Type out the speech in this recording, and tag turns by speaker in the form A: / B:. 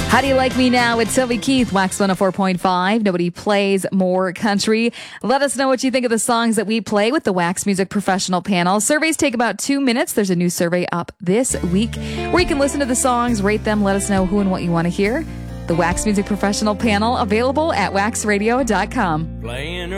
A: How do you like me now? It's Toby Keith, Wax 104.5. Nobody plays more country. Let us know what you think of the songs that we play with the Wax Music Professional Panel. Surveys take about 2 minutes. There's a new survey up this week where you can listen to the songs, rate them, let us know who and what you want to hear. The Wax Music Professional Panel, available at waxradio.com.
B: Playing